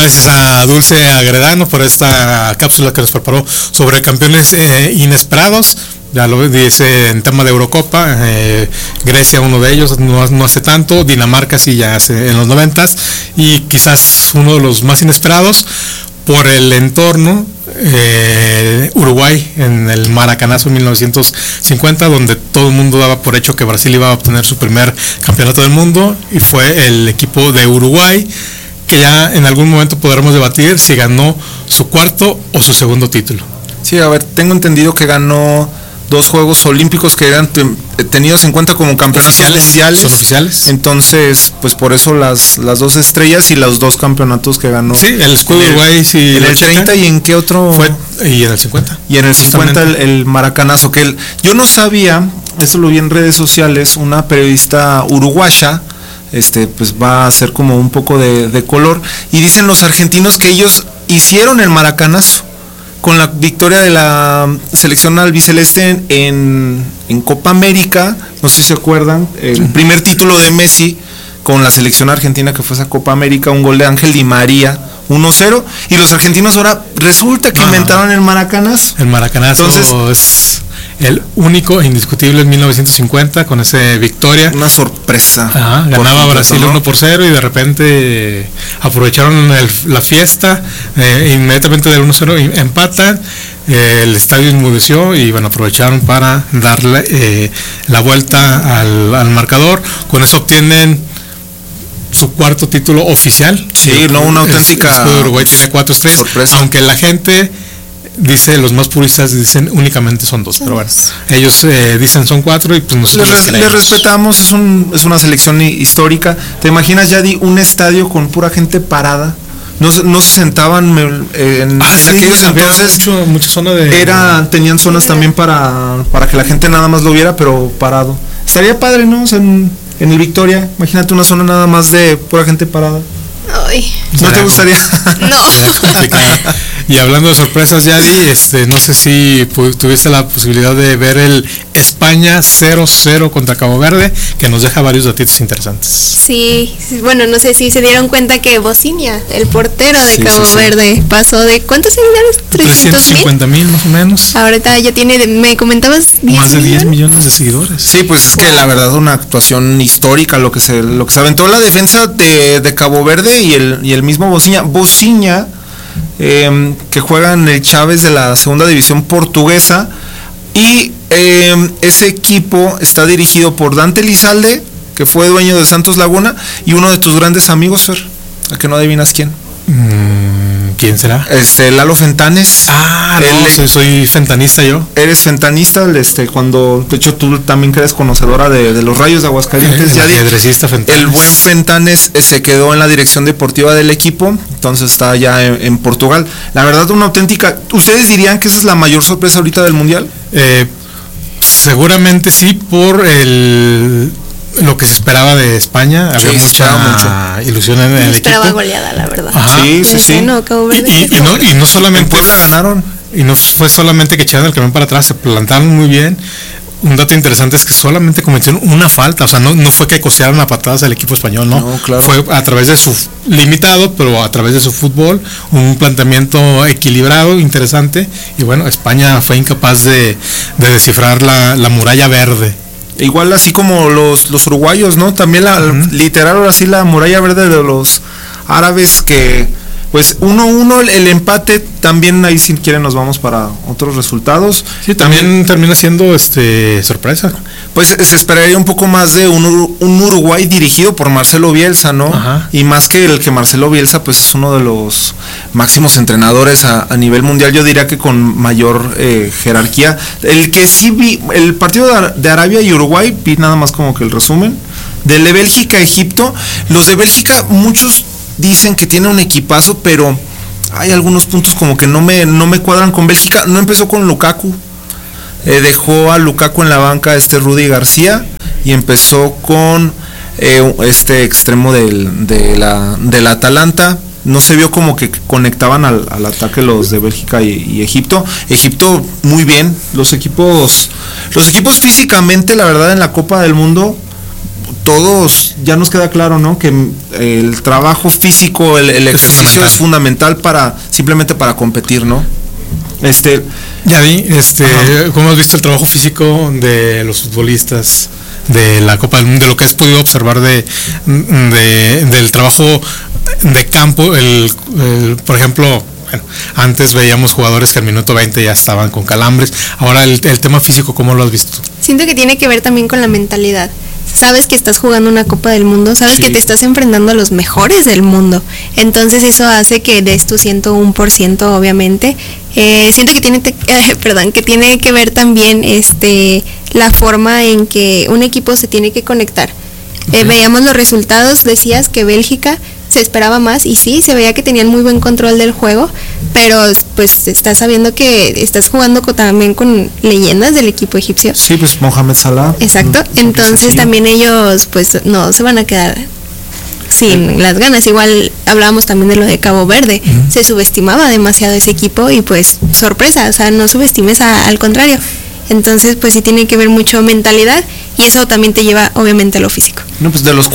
gracias a Dulce Agredano por esta cápsula que nos preparó sobre campeones inesperados. Ya lo dice en tema de Eurocopa, Grecia uno de ellos, no hace tanto, Dinamarca sí ya hace en los 90s, y quizás uno de los más inesperados por el entorno, Uruguay en el Maracanazo en 1950, donde todo el mundo daba por hecho que Brasil iba a obtener su primer campeonato del mundo, y fue el equipo de Uruguay, que ya en algún momento podremos debatir si ganó su cuarto o su segundo título. Sí, a ver, tengo entendido que ganó 2 Juegos Olímpicos que eran tenidos en cuenta como campeonatos mundiales. Son oficiales. Entonces, pues por eso las 2 estrellas y los 2 campeonatos que ganó. Sí, el escudo de Uruguay, sí. En el 30 y en qué otro. Y en el 50. Y en el 50 el Maracanazo, que yo no sabía, eso lo vi en redes sociales, una periodista uruguaya, pues va a hacer como un poco de color, y dicen los argentinos que ellos hicieron el Maracanazo con la victoria de la selección albiceleste en Copa América. No sé si se acuerdan, el primer título de Messi con la selección argentina, que fue esa Copa América, un gol de Ángel Di María, 1-0, y los argentinos ahora resulta que inventaron el Maracanazo. El Maracanazo. Entonces, es el único e indiscutible en 1950 con esa victoria. Una sorpresa. Ganaba Brasil 1-0 y de repente aprovecharon la fiesta, inmediatamente del 1-0 empatan, el estadio inmudeció y bueno, aprovecharon para darle la vuelta al marcador. Con eso obtienen su cuarto título oficial. Sí, no, una auténtica. Uruguay tiene 4 estrellas, sorpresa. Aunque la gente dice, los más puristas dicen únicamente son 2, pero bueno, ellos dicen son 4 y pues nosotros les respetamos. Es una selección histórica. ¿Te imaginas, Yadi, un estadio con pura gente parada? No se sentaban en aquellos entonces. Mucha zona de. Tenían zonas también para que la gente nada más lo viera, pero parado. Estaría padre, ¿no? O sea, en el Victoria, imagínate una zona nada más de pura gente parada. Ay. ¿No te gustaría? No. Y hablando de sorpresas, Yadi, no sé si tuviste la posibilidad de ver el España 0-0 contra Cabo Verde, que nos deja varios datitos interesantes. Sí, bueno, no sé si se dieron cuenta que Bociña, el portero de Cabo Verde, pasó de ¿cuántos seguidores? 350,000 más o menos. Ahorita ya tiene, me comentabas, 10 más de 10 millones de seguidores. Sí, pues es que la verdad una actuación histórica lo que se aventó la defensa de Cabo Verde y el mismo Bociña, que juega en el Chávez de la segunda división portuguesa, y ese equipo está dirigido por Dante Elizalde, que fue dueño de Santos Laguna, y uno de tus grandes amigos, Fer, a que no adivinas quién. ¿Quién será? Lalo Fentanes. Soy fentanista yo. Eres fentanista, cuando, de hecho tú también que eres conocedora de los Rayos de Aguascalientes, ya el buen Fentanes se quedó en la dirección deportiva del equipo, entonces está allá en Portugal. La verdad, una auténtica. ¿Ustedes dirían que esa es la mayor sorpresa ahorita del mundial? Seguramente sí, por lo que se esperaba de España. Había mucha ilusión en el equipo. Esperaba goleada, la verdad. Sí. No, Cabo Verde. Y no solamente en Puebla ganaron. Y no fue solamente que echaron el camión para atrás, se plantaron muy bien. Un dato interesante es que solamente cometieron una falta, o sea, no fue que cosearon a patadas al equipo español, ¿no? No, claro. Fue a través de su limitado, pero a través de su fútbol, un planteamiento equilibrado, interesante, y bueno, España fue incapaz de descifrar la muralla verde. Igual así como los uruguayos, ¿no? También literal ahora sí la muralla verde de los árabes, que pues 1-1 el empate. También ahí, si quieren, nos vamos para otros resultados. Sí, también termina siendo sorpresa. Pues se esperaría un poco más de un Uruguay dirigido por Marcelo Bielsa, ¿no? Y más que Marcelo Bielsa, pues es uno de los máximos entrenadores a nivel mundial. Yo diría que con mayor jerarquía. El que sí vi, el partido de Arabia y Uruguay, vi nada más como que el resumen. Del de Bélgica, Egipto. Los de Bélgica, muchos dicen que tiene un equipazo, pero hay algunos puntos como que no me cuadran con Bélgica. No empezó con Lukaku, dejó a Lukaku en la banca, Rudy García, y empezó con extremo del Atalanta. No se vio como que conectaban al ataque los de Bélgica y Egipto. Egipto muy bien, los equipos físicamente, la verdad, en la Copa del Mundo todos ya nos queda claro, ¿no? Que el trabajo físico, el ejercicio es fundamental para simplemente para competir, ¿no? Yadi, ¿cómo has visto el trabajo físico de los futbolistas de la Copa del Mundo, de lo que has podido observar del trabajo de campo? Por ejemplo, bueno, antes veíamos jugadores que al minuto 20 ya estaban con calambres. Ahora el tema físico, ¿cómo lo has visto? Siento que tiene que ver también con la mentalidad. Sabes que estás jugando una Copa del Mundo, sabes que te estás enfrentando a los mejores del mundo. Entonces eso hace que des tu 101%, obviamente. Siento que tiene que ver también la forma en que un equipo se tiene que conectar. Veíamos los resultados, decías que Bélgica se esperaba más, y sí, se veía que tenían muy buen control del juego, pero pues estás sabiendo que estás jugando también con leyendas del equipo egipcio. Sí, pues Mohamed Salah. Exacto, entonces también ellos pues no se van a quedar sin las ganas. Igual hablábamos también de lo de Cabo Verde, se subestimaba demasiado ese equipo y pues sorpresa, o sea, no subestimes al contrario. Entonces pues sí tiene que ver mucho mentalidad, y eso también te lleva obviamente a lo físico. No, pues de los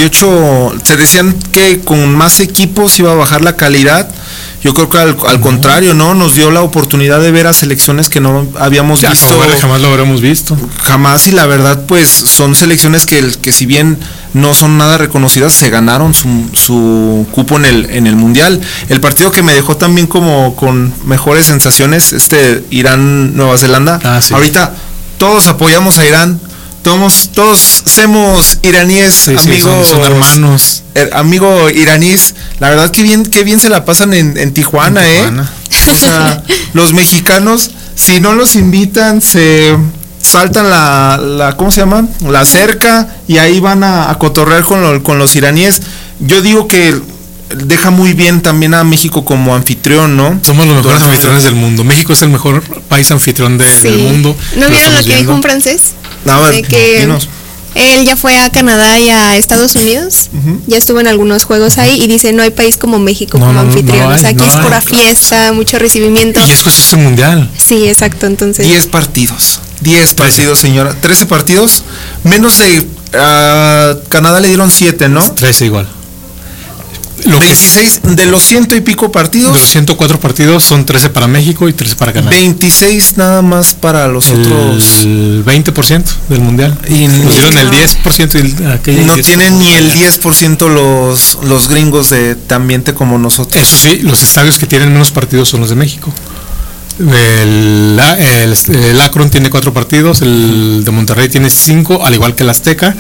48 se decían que con más equipos iba a bajar la calidad. Yo creo que al contrario, ¿no? Nos dio la oportunidad de ver a selecciones que no habíamos visto. Jamás lo habríamos visto. Jamás, y la verdad, pues son selecciones que si bien no son nada reconocidas, se ganaron su cupo en el Mundial. El partido que me dejó también como con mejores sensaciones, Irán-Nueva Zelanda. Sí. Ahorita todos apoyamos a Irán. Todos somos iraníes, amigos, son hermanos. Amigo iraníes, la verdad que bien se la pasan en Tijuana, O sea, los mexicanos, si no los invitan, se saltan la ¿cómo se llama? La cerca, y ahí van a cotorrear con los iraníes. Yo digo que deja muy bien también a México como anfitrión, ¿no? Somos los mejores anfitriones del mundo. México es el mejor país anfitrión del mundo. ¿No vieron lo que dijo un francés? De que él ya fue a Canadá y a Estados Unidos, ya estuvo en algunos juegos ahí, y dice, no hay país como México como anfitrión. O sea, aquí es pura fiesta, mucho recibimiento. Y es que es un mundial. Sí, exacto, entonces 10 partidos, señora. 13 partidos, menos de Canadá le dieron 7, ¿no? 13 igual. 26 de los 100 y pico partidos. De los 104 partidos son 13 para México y 13 para Canadá. 26 nada más para los otros. El 20% del mundial. Y nos dieron el 10%. No tienen ni el 10% los gringos de ambiente como nosotros. Eso sí, los estadios que tienen menos partidos son los de México. El Akron tiene 4 partidos, el de Monterrey tiene 5, al igual que el Azteca.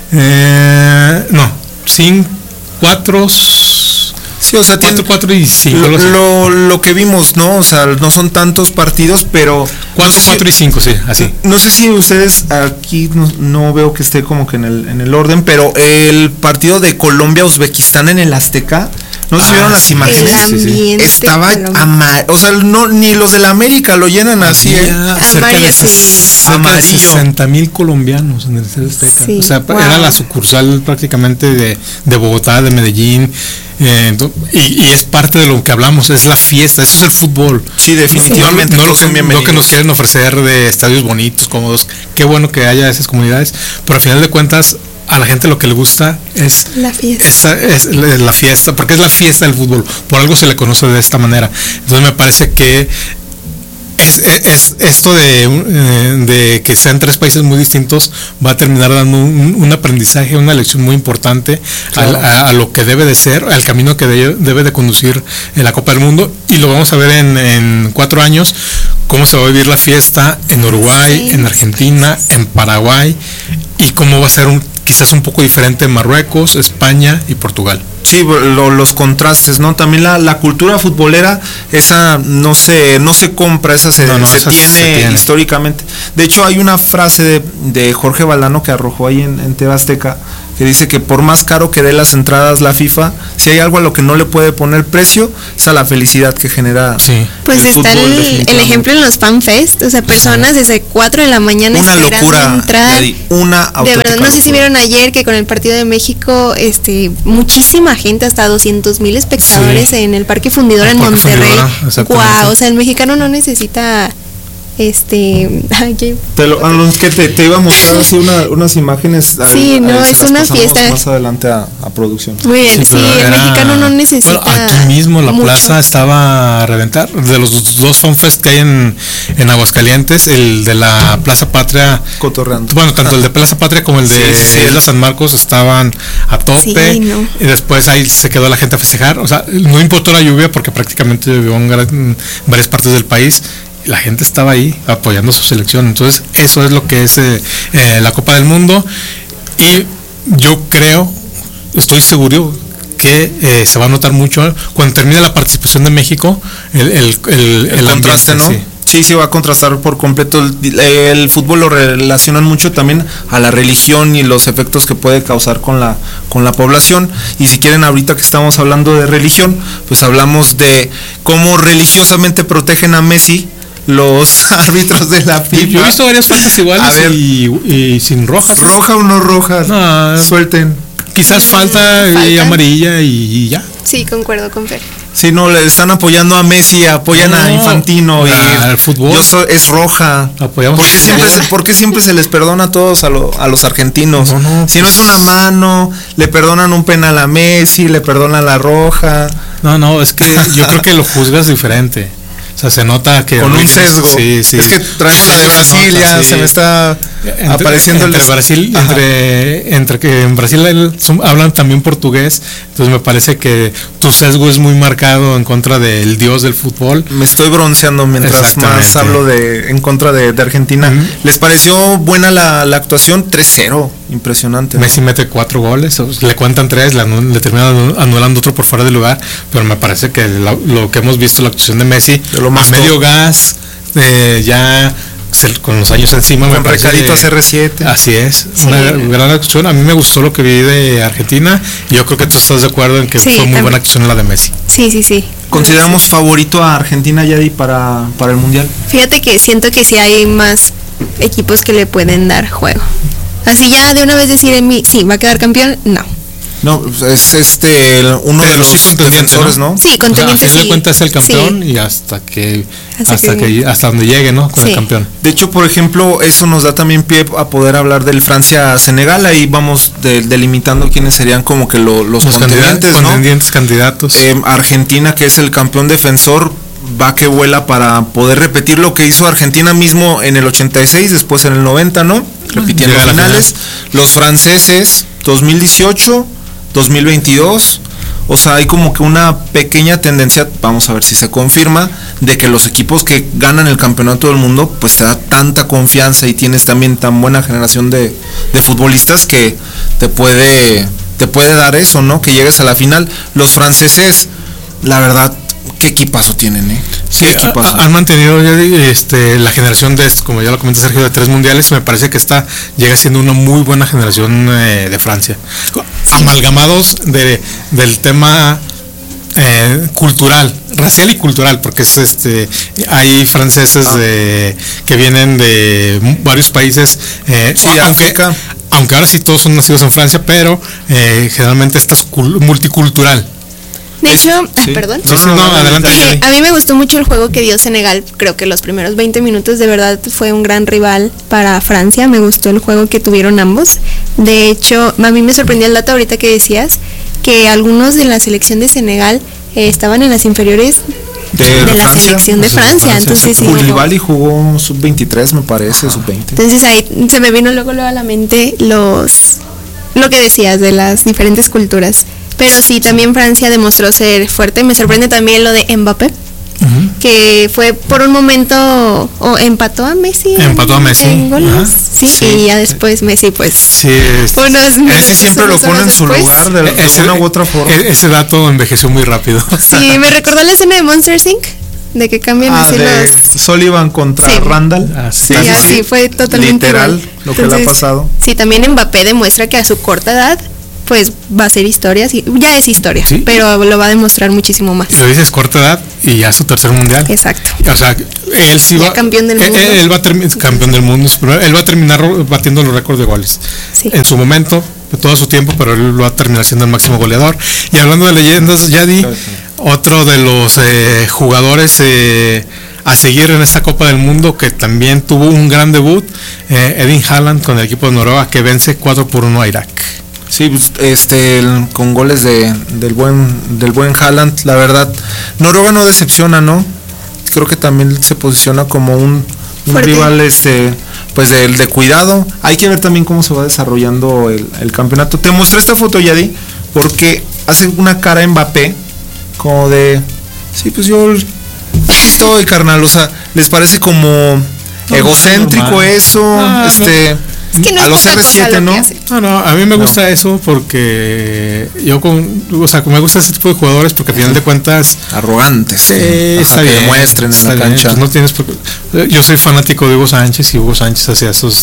4. Sí, o sea, 4 y 5. Lo que vimos, ¿no? O sea, no son tantos partidos, pero 4 y 5, sí, así. No sé si ustedes aquí no veo que esté como que en el orden, pero el partido de Colombia-Uzbekistán en el Azteca, no sé si vieron las imágenes. Sí. Estaba o sea, ni los de la América lo llenan así. Cerca de 60,000 colombianos en el Azteca. Sí, o sea, era la sucursal prácticamente de Bogotá, de Medellín. Y es parte de lo que hablamos, es la fiesta, eso es el fútbol. Sí, definitivamente. No lo que nos quieren ofrecer de estadios bonitos, cómodos. Qué bueno que haya esas comunidades, pero al final de cuentas a la gente lo que le gusta es la fiesta. Es la fiesta, porque es la fiesta del fútbol, por algo se le conoce de esta manera. Entonces me parece que es esto de que sean 3 países muy distintos va a terminar dando un aprendizaje, una lección muy importante, claro, a lo que debe de ser, al camino que debe de conducir en la Copa del Mundo, y lo vamos a ver en 4 años cómo se va a vivir la fiesta en Uruguay, en Argentina, en Paraguay, y cómo va a ser quizás un poco diferente en Marruecos, España y Portugal. Sí, los contrastes, ¿no? También la cultura futbolera, esa no se compra, esa se tiene históricamente. De hecho, hay una frase de Jorge Valdano que arrojó ahí en TV Azteca, que dice que por más caro que dé las entradas la FIFA, si hay algo a lo que no le puede poner precio, es a la felicidad que genera. Sí. Pues está el ejemplo en los FanFest, o sea, personas desde 4 de la mañana una locura, entrar. Una de verdad, no sé si vieron ayer que con el partido de México, muchísima gente, hasta 200,000 espectadores en el Parque Fundidora en Monterrey. Wow, o sea, el mexicano no necesita te iba a mostrar así unas imágenes. Sí, no, es una fiesta. Más adelante a producción. Muy bien, sí, el mexicano no necesita. Bueno, aquí mismo la plaza estaba a reventar. De los dos FanFest que hay en Aguascalientes, el de la Plaza Patria. Cotorreando. Bueno, tanto el de Plaza Patria como el de Isla San Marcos estaban a tope. Sí, no. Y después ahí se quedó la gente a festejar. O sea, no importó la lluvia porque prácticamente llovió en varias partes del país. La gente estaba ahí apoyando su selección. Entonces eso es lo que es la Copa del Mundo, y yo estoy seguro que se va a notar mucho cuando termine la participación de México el contraste, ¿no? Sí, va a contrastar por completo. El fútbol lo relacionan mucho también a la religión y los efectos que puede causar con la población. Y si quieren, ahorita que estamos hablando de religión, pues hablamos de cómo religiosamente protegen a Messi los árbitros de la FIFA. Yo he visto varias faltas iguales y sin rojas. ¿Roja o no roja? No, suelten. Quizás falta y amarilla y ya. Sí, concuerdo con Fer. Sí, no, le están apoyando a Messi, apoyan a Infantino y al fútbol. Es roja. Apoyamos. ¿Por qué siempre se les perdona a todos a los argentinos? No, si no es una mano, le perdonan un penal a Messi, le perdonan la roja. No, es que yo creo que lo juzgas diferente. O sea, se nota que con un sesgo. Sí. Es que traigo la de Brasil, ya se me está apareciendo entre Brasil, entre que en Brasil hablan también portugués, entonces me parece que tu sesgo es muy marcado en contra del dios del fútbol. Me estoy bronceando mientras más hablo en contra de Argentina. ¿Les pareció buena la actuación? 3-0, impresionante, ¿no? Messi mete 4 goles, le cuentan 3, le terminan anulando otro por fuera de lugar, pero me parece que lo que hemos visto, la actuación de Messi a medio gas, ya con los años encima, con recaditos R7. Así es, una gran actuación. A mí me gustó lo que vi de Argentina, y yo creo que tú estás de acuerdo en que fue muy buena actuación la de Messi. Sí. ¿Consideramos favorito a Argentina, Yadi, para el Mundial? Fíjate que siento que sí hay más equipos que le pueden dar juego. Así ya de una vez decir sí, va a quedar campeón, no. No, es uno de los defensores, ¿no? Sí, contendiente. A fin de cuentas es el campeón, y hasta donde llegue, ¿no? Con el campeón. De hecho, por ejemplo, eso nos da también pie a poder hablar del Francia-Senegal. Ahí vamos delimitando quiénes serían como que los contendientes, ¿no? Contendientes, candidatos. Argentina, que es el campeón defensor, va que vuela para poder repetir lo que hizo Argentina mismo en el 86, después en el 90, ¿no? Repitiendo finales. Los franceses, 2018, 2022, o sea, hay como que una pequeña tendencia, vamos a ver si se confirma, de que los equipos que ganan el campeonato del mundo, pues te da tanta confianza y tienes también tan buena generación de futbolistas que te puede dar eso, ¿no? Que llegues a la final. Los franceses, la verdad, qué equipazo tienen, Sí, han mantenido la generación como ya lo comenté, Sergio, de 3 mundiales. Me parece que llega siendo una muy buena generación de Francia. Amalgamados del tema cultural, racial y cultural, porque hay franceses que vienen de varios países, aunque ahora sí todos son nacidos en Francia, pero generalmente es multicultural. De hecho, perdón. No, adelante. A mí me gustó mucho el juego que dio Senegal. Creo que los primeros 20 minutos de verdad fue un gran rival para Francia. Me gustó el juego que tuvieron ambos. De hecho, a mí me sorprendió el dato ahorita que decías, que algunos de la selección de Senegal estaban en las inferiores de la selección de Francia. Entonces Koulibaly jugó sub-23, me parece, sub-20. Entonces ahí se me vino luego a la mente lo que decías de las diferentes culturas. Pero sí, también Francia demostró ser fuerte. Me sorprende también lo de Mbappé, que fue por un momento empató a Messi. En goles. Sí, y ya después Messi, pues. Sí, Messi siempre lo pone en su lugar de una u otra forma. Ese dato envejeció muy rápido. Sí, me recordó la escena de Monsters Inc. de que cambian así los Sullivan contra Randall. Sí, así fue totalmente literal igual. Lo que le ha pasado. Sí, también Mbappé demuestra que a su corta edad pues va a ser historia, ya es historia, pero lo va a demostrar muchísimo más. Lo dices corta edad y ya su tercer mundial. Exacto. O sea, él sí va campeón del mundo. Él va a terminar campeón del mundo, pero él va a terminar batiendo los récords de goles. Sí. En su momento, de todo su tiempo, pero él va a terminar siendo el máximo goleador. Y hablando de leyendas, Yadi, Otro de los jugadores a seguir en esta Copa del Mundo que también tuvo un gran debut, Erling Haaland con el equipo de Noruega, que vence 4-1 a Irak. Sí, pues, con goles del buen Haaland, la verdad. Noruega no decepciona, ¿no? Creo que también se posiciona como un rival pues de cuidado. Hay que ver también cómo se va desarrollando el campeonato. Te mostré esta foto, Yadi, porque hace una cara Mbappé como de, sí, pues yo aquí estoy, carnal. O sea, les parece como egocéntrico eso, Es que no a es los poca cosa R7, lo ¿no? que hace. No, a mí me gusta eso porque me gusta ese tipo de jugadores porque al final de cuentas arrogantes, está bien, demuestren en la cancha. Pues no tienes yo soy fanático de Hugo Sánchez y Hugo Sánchez hacía sus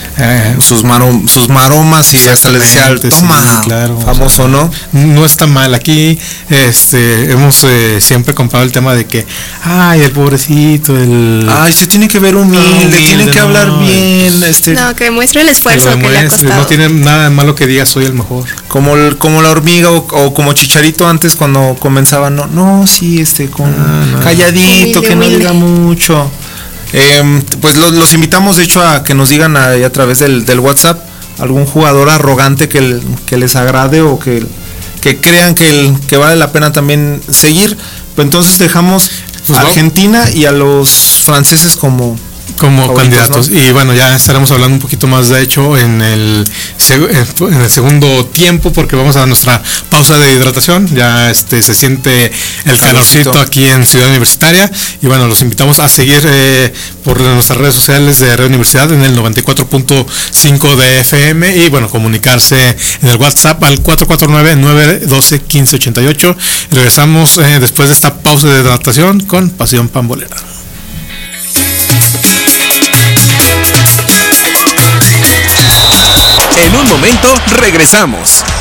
maromas y hasta le decía, toma, sí, claro, famoso, o sea, ¿no? No está mal. Aquí hemos siempre comparado el tema de que el pobrecito, se tiene que ver humilde, tiene que hablar bien, no, que demuestre el esfuerzo que le ha costado. No tiene nada de malo que diga soy el mejor. Como la hormiga o como Chicharito antes cuando comenzaba, calladito, humilde, que no diga mucho. Pues los invitamos de hecho a que nos digan a través del WhatsApp algún jugador arrogante que les agrade o que crean que vale la pena también seguir. Pues entonces dejamos a Argentina y a los franceses como candidatos, ¿no? Y bueno, ya estaremos hablando un poquito más de hecho en el segundo tiempo, porque vamos a nuestra pausa de hidratación. Ya se siente el calorcito aquí en Ciudad Universitaria, y bueno, los invitamos a seguir por nuestras redes sociales de Radio Universidad en el 94.5 de FM, y bueno, comunicarse en el WhatsApp al 449-912-1588. Regresamos después de esta pausa de hidratación con Pasión Pambolera. En un momento regresamos.